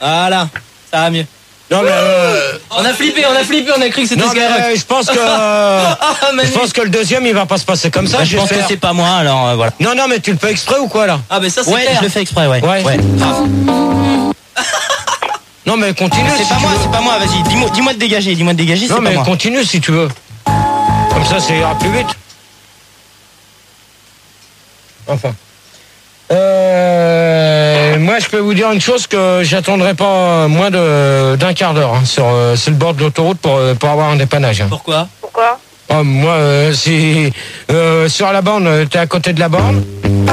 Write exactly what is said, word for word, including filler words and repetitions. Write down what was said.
Voilà, ça va mieux. Non mais euh... on a flippé, on a flippé, on a cru que c'était Skyrock. Euh, je pense que ah, je pense que le deuxième il va pas se passer comme ça. Bah, je pense que c'est pas moi, alors euh, voilà. Non non mais tu le fais exprès ou quoi là? Ah mais ça c'est ouais, clair. je le fais exprès, ouais. Ouais. ouais. Non mais continue. C'est si pas tu moi, veux. c'est pas moi. Vas-y, dis-moi, dis-moi de dégager, dis-moi de dégager. Non c'est mais pas moi. continue si tu veux. Comme ça, ça ira plus vite. Enfin. Euh, moi, je peux vous dire une chose que j'attendrai pas moins de, d'un quart d'heure hein, sur, euh, sur le bord de l'autoroute pour, pour avoir un dépannage. Hein. Pourquoi? Pourquoi? Oh, moi, euh, si euh, sur la borne, t'es à côté de la borne.